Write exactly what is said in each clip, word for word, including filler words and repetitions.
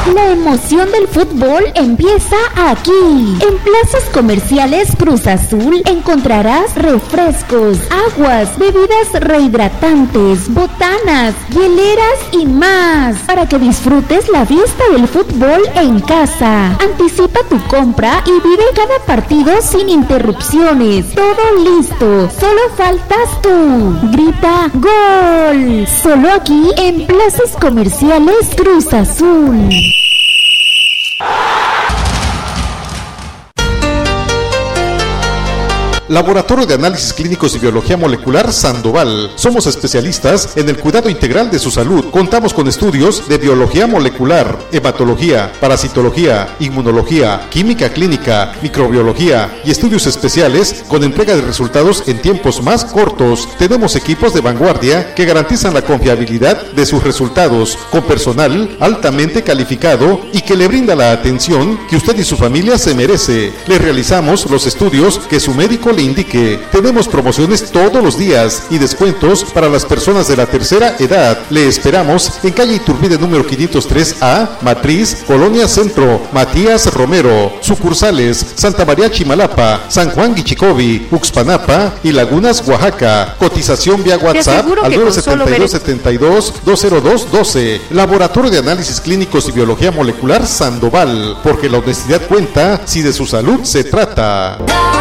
La emoción del fútbol empieza aquí. En plazas comerciales Cruz Azul encontrarás refrescos, aguas, bebidas rehidratantes, botanas, hieleras y más, para que disfrutes la fiesta del fútbol en casa. Anticipa tu compra y vive cada partido sin interrupciones. Todo listo, solo faltas tú. Grita ¡Gol! Solo aquí en plazas comerciales Cruz Azul. Laboratorio de Análisis Clínicos y Biología Molecular Sandoval. Somos especialistas en el cuidado integral de su salud. Contamos con estudios de biología molecular, hematología, parasitología, inmunología, química clínica, microbiología y estudios especiales con entrega de resultados en tiempos más cortos. Tenemos equipos de vanguardia que garantizan la confiabilidad de sus resultados, con personal altamente calificado y que le brinda la atención que usted y su familia se merece. Le realizamos los estudios que su médico le indique. Tenemos promociones todos los días y descuentos para las personas de la tercera edad. Le esperamos en calle Iturbide número quinientos tres A, Matriz, Colonia Centro, Matías Romero. Sucursales Santa María Chimalapa, San Juan Guichicovi, Uxpanapa y Lagunas, Oaxaca. Cotización vía WhatsApp al nueve siete dos, siete dos, dos cero dos uno dos. Laboratorio de Análisis Clínicos y Biología Molecular Sandoval, porque la honestidad cuenta si de su salud se trata.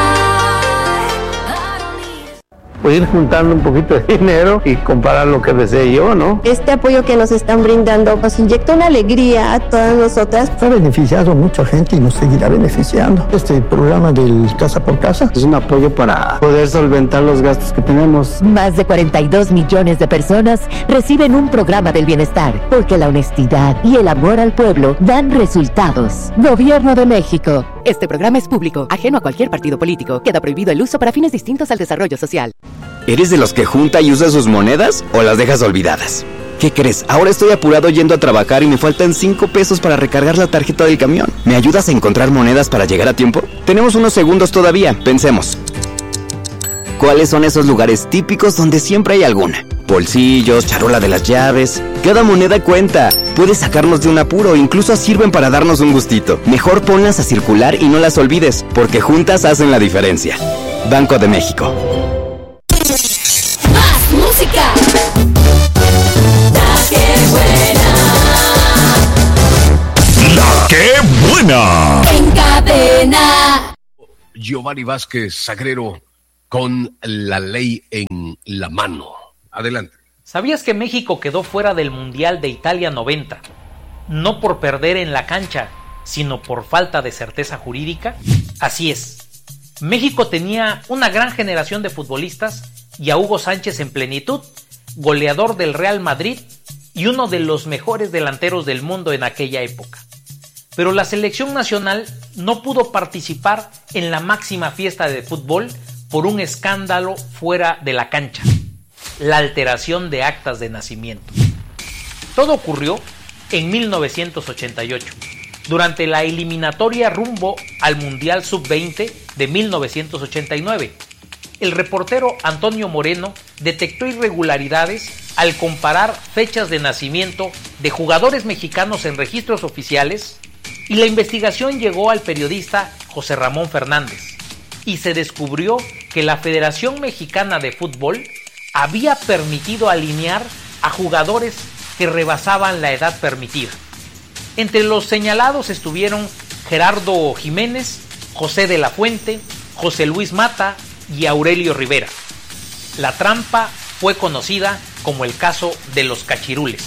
Pues ir juntando un poquito de dinero y comparar lo que desee yo, ¿no? Este apoyo que nos están brindando nos inyecta una alegría a todas nosotras. Ha beneficiado a mucha gente y nos seguirá beneficiando. Este programa del Casa por Casa es un apoyo para poder solventar los gastos que tenemos. Más de cuarenta y dos millones de personas reciben un programa del bienestar, porque la honestidad y el amor al pueblo dan resultados. Gobierno de México. Este programa es público, ajeno a cualquier partido político. Queda prohibido el uso para fines distintos al desarrollo social. ¿Eres de los que junta y usa sus monedas o las dejas olvidadas? ¿Qué crees? Ahora estoy apurado yendo a trabajar y me faltan cinco pesos para recargar la tarjeta del camión. ¿Me ayudas a encontrar monedas para llegar a tiempo? Tenemos unos segundos todavía, pensemos. ¿Cuáles son esos lugares típicos donde siempre hay alguna? Bolsillos, charola de las llaves. Cada moneda cuenta. Puedes sacarnos de un apuro, incluso sirven para darnos un gustito. Mejor ponlas a circular y no las olvides, porque juntas hacen la diferencia. Banco de México. Más música. La que buena. La que buena. En cadena. Giovanni Vázquez Sagrero con la ley en la mano. Adelante. ¿Sabías que México quedó fuera del Mundial de Italia noventa? No por perder en la cancha, sino por falta de certeza jurídica. Así es. México tenía una gran generación de futbolistas y a Hugo Sánchez en plenitud, goleador del Real Madrid y uno de los mejores delanteros del mundo en aquella época. Pero la selección nacional no pudo participar en la máxima fiesta de fútbol por un escándalo fuera de la cancha: la alteración de actas de nacimiento. Todo ocurrió en mil novecientos ochenta y ocho, durante la eliminatoria rumbo al Mundial sub veinte de mil novecientos ochenta y nueve. El reportero Antonio Moreno detectó irregularidades al comparar fechas de nacimiento de jugadores mexicanos en registros oficiales, y la investigación llegó al periodista José Ramón Fernández, y se descubrió que la Federación Mexicana de Fútbol había permitido alinear a jugadores que rebasaban la edad permitida. Entre los señalados estuvieron Gerardo Jiménez, José de la Fuente, José Luis Mata y Aurelio Rivera. La trampa fue conocida como el caso de los cachirules.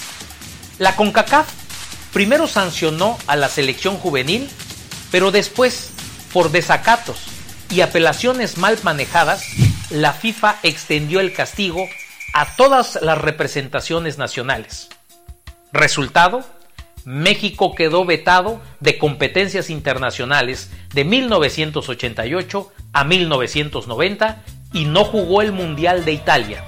La CONCACAF primero sancionó a la selección juvenil, pero después, por desacatos y apelaciones mal manejadas, la FIFA extendió el castigo a todas las representaciones nacionales. Resultado: México quedó vetado de competencias internacionales de mil novecientos ochenta y ocho a mil novecientos noventa y no jugó el Mundial de Italia.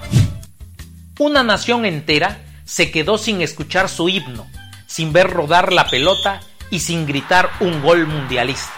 Una nación entera se quedó sin escuchar su himno, sin ver rodar la pelota y sin gritar un gol mundialista.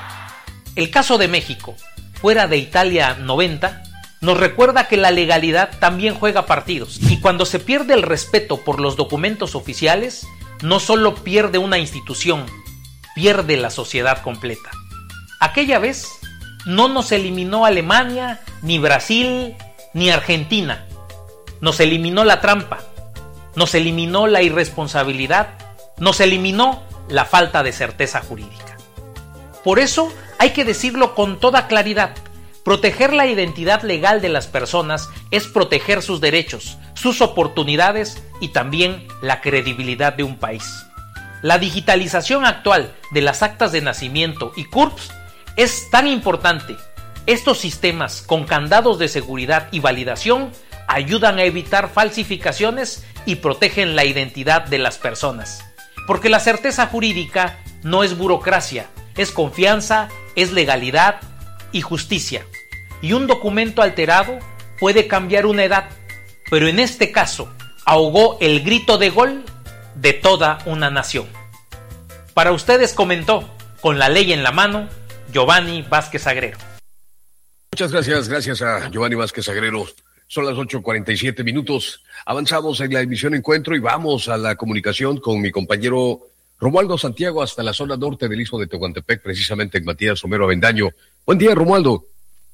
El caso de México, fuera de Italia noventa, nos recuerda que la legalidad también juega partidos, y cuando se pierde el respeto por los documentos oficiales, no solo pierde una institución, pierde la sociedad completa. Aquella vez no nos eliminó Alemania, ni Brasil, ni Argentina. Nos eliminó la trampa, nos eliminó la irresponsabilidad, nos eliminó la falta de certeza jurídica. Por eso hay que decirlo con toda claridad. Proteger la identidad legal de las personas es proteger sus derechos, sus oportunidades y también la credibilidad de un país. La digitalización actual de las actas de nacimiento y C U R P S es tan importante. Estos sistemas con candados de seguridad y validación ayudan a evitar falsificaciones y protegen la identidad de las personas. Porque la certeza jurídica no es burocracia, es confianza, es legalidad y justicia. Y un documento alterado puede cambiar una edad, pero en este caso ahogó el grito de gol de toda una nación. Para ustedes comentó, con la ley en la mano, Giovanni Vázquez Agrero. Muchas gracias, gracias a Giovanni Vázquez Agrero. Son las ocho cuarenta y siete minutos. Avanzamos en la emisión Encuentro y vamos a la comunicación con mi compañero Romualdo Santiago hasta la zona norte del Istmo de Tehuantepec, precisamente en Matías Romero Avendaño. Buen día, Romualdo.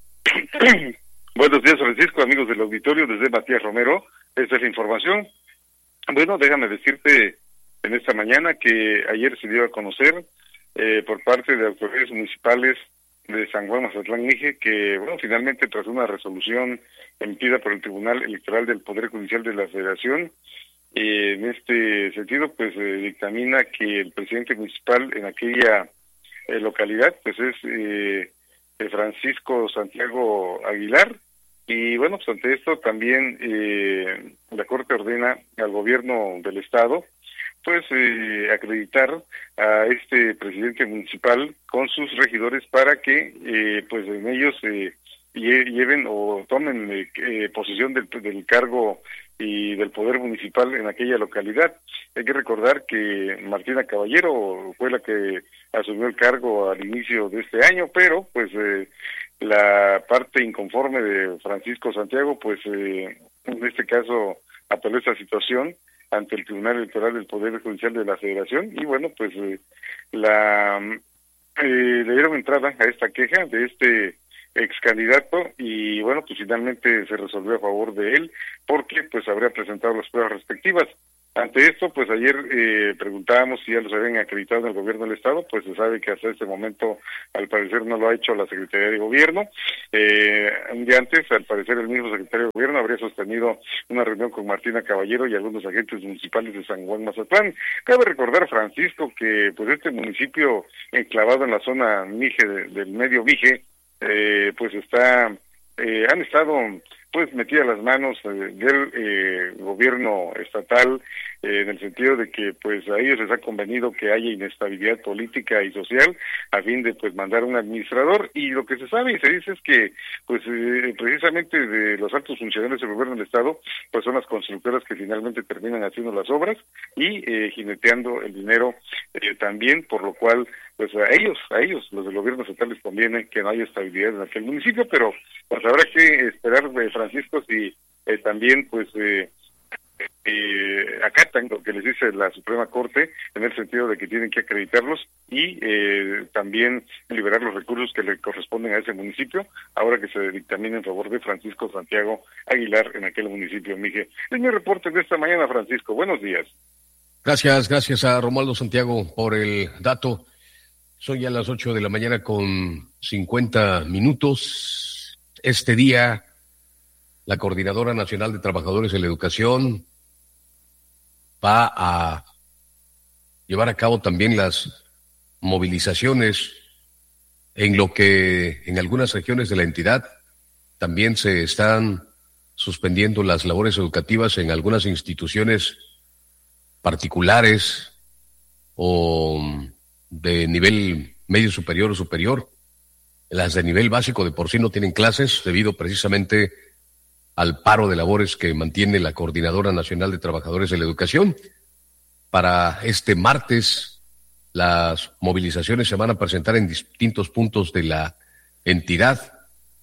Buenos días, Francisco, amigos del auditorio, desde Matías Romero. Esta es la información. Bueno, déjame decirte en esta mañana que ayer se dio a conocer eh, por parte de autoridades municipales de San Juan Mazatlán Mije que, bueno, finalmente tras una resolución emitida por el Tribunal Electoral del Poder Judicial de la Federación, eh, en este sentido, pues eh, dictamina que el presidente municipal en aquella eh, localidad, pues es eh, Francisco Santiago Aguilar, y bueno, pues ante esto también eh, la Corte ordena al gobierno del estado pues eh, acreditar a este presidente municipal con sus regidores para que eh, pues en ellos eh, lleven o tomen eh, posesión del, del cargo y del poder municipal en aquella localidad. Hay que recordar que Martina Caballero fue la que asumió el cargo al inicio de este año, pero pues eh, la parte inconforme de Francisco Santiago, pues eh, en este caso apeló esta situación ante el Tribunal Electoral del Poder Judicial de la Federación y bueno, pues eh, la eh, le dieron entrada a esta queja de este ex candidato y bueno, pues finalmente se resolvió a favor de él porque pues habría presentado las pruebas respectivas. Ante esto, pues ayer eh, preguntábamos si ya los habían acreditado en el gobierno del estado, pues se sabe que hasta este momento al parecer no lo ha hecho la Secretaría de Gobierno. Eh, un día antes, al parecer el mismo secretario de Gobierno habría sostenido una reunión con Martina Caballero y algunos agentes municipales de San Juan Mazatlán. Cabe recordar, Francisco, que pues este municipio enclavado en la zona Mije, de, del medio Mije, eh, pues está, eh, han estado pues metidas las manos eh, del eh, gobierno estatal eh, en el sentido de que pues a ellos les ha convenido que haya inestabilidad política y social a fin de pues mandar un administrador, y lo que se sabe y se dice es que pues eh, precisamente de los altos funcionarios del gobierno del estado pues son las constructoras que finalmente terminan haciendo las obras y eh, jineteando el dinero eh, también, por lo cual pues a ellos, a ellos, los del gobierno estatal les conviene que no haya estabilidad en aquel municipio, pero pues habrá que esperar, eh, Francisco, si eh, también pues eh, eh, acatan lo que les dice la Suprema Corte en el sentido de que tienen que acreditarlos y eh, también liberar los recursos que le corresponden a ese municipio, ahora que se dictamina en favor de Francisco Santiago Aguilar en aquel municipio, Mije. Es mi reporte de esta mañana, Francisco. Buenos días. Gracias, gracias a Romualdo Santiago por el dato. Son ya las ocho de la mañana con cincuenta minutos. Este día, la Coordinadora Nacional de Trabajadores de la Educación va a llevar a cabo también las movilizaciones en lo que en algunas regiones de la entidad también se están suspendiendo las labores educativas en algunas instituciones particulares o de nivel medio superior o superior. Las de nivel básico de por sí no tienen clases debido precisamente al paro de labores que mantiene la Coordinadora Nacional de Trabajadores de la Educación. Para este martes, las movilizaciones se van a presentar en distintos puntos de la entidad,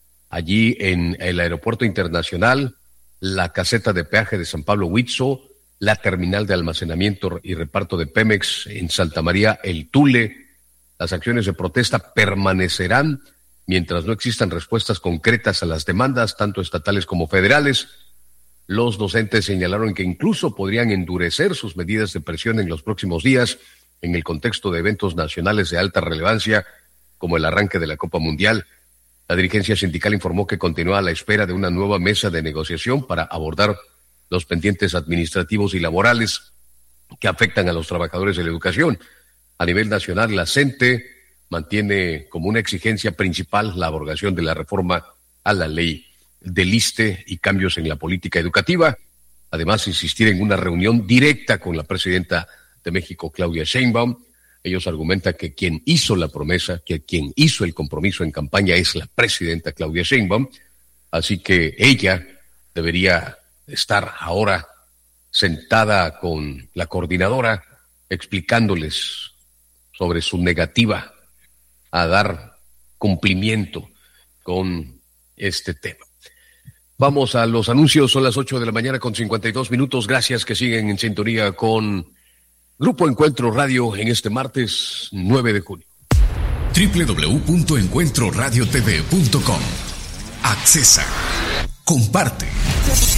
allí en el Aeropuerto Internacional, la caseta de peaje de San Pablo Huitzo, la terminal de almacenamiento y reparto de Pemex en Santa María El Tule. Las acciones de protesta permanecerán mientras no existan respuestas concretas a las demandas, tanto estatales como federales. Los docentes señalaron que incluso podrían endurecer sus medidas de presión en los próximos días en el contexto de eventos nacionales de alta relevancia, como el arranque de la Copa Mundial. La dirigencia sindical informó que continúa a la espera de una nueva mesa de negociación para abordar los pendientes administrativos y laborales que afectan a los trabajadores de la educación. A nivel nacional, la CENTE mantiene como una exigencia principal la abrogación de la reforma a la ley del ISSSTE y cambios en la política educativa. Además, insistir en una reunión directa con la presidenta de México, Claudia Sheinbaum. Ellos argumentan que quien hizo la promesa, que quien hizo el compromiso en campaña es la presidenta Claudia Sheinbaum, así que ella debería estar ahora sentada con la coordinadora explicándoles sobre su negativa a dar cumplimiento con este tema. Vamos a los anuncios, son las ocho de la mañana con cincuenta y dos minutos. Gracias que siguen en sintonía con Grupo Encuentro Radio en este martes nueve de junio. doble u doble u doble u punto encuentro radio t v punto com. Accesa. Comparte.